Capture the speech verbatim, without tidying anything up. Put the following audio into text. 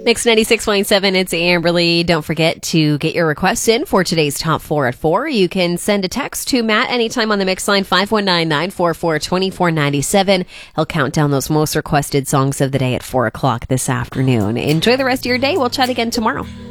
Mix ninety-six point seven, it's Amberly. Don't forget to get your requests in for today's Top four at four. You can send a text to Matt anytime on the Mix line, five one nine, nine four four, two four nine seven. He'll count down those most requested songs of the day at four o'clock this afternoon. Enjoy the rest of your day. We'll chat again tomorrow.